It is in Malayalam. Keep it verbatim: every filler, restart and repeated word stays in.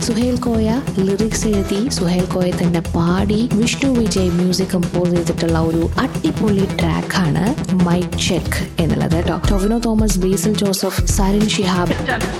സുഹേൽ കോയ ലിറിക്സ് എഴുതി സുഹേൽ കോയ തന്നെ പാടി വിഷ്ണു വിജയ് മ്യൂസിക് കമ്പോസ് ചെയ്തിട്ടുള്ള ഒരു അടിപൊളി ട്രാക്കാണ് മൈക്ക് ചെക്ക് എന്നുള്ളത് കേട്ടോ. ടൊവിനോ തോമസ്, ബേസിൽ ജോസഫ്, സരിൻ ഷിഹാബ്